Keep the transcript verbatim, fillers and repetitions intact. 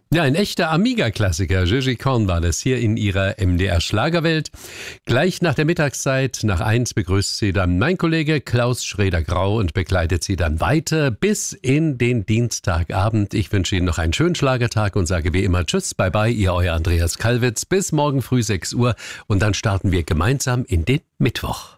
Ja, ein echter Amiga-Klassiker. Gigi Korn war das hier in ihrer M D R-Schlagerwelt. Gleich nach der Mittagszeit, nach eins, begrüßt sie dann mein Kollege Klaus Schrader-Grau und begleitet sie dann weiter bis in den Dienstagabend. Ich wünsche Ihnen noch einen schönen Schlagertag und sage wie immer Tschüss, bye bye, ihr euer Andreas Kallwitz. Bis morgen früh sechs Uhr und dann starten wir gemeinsam in den Mittwoch.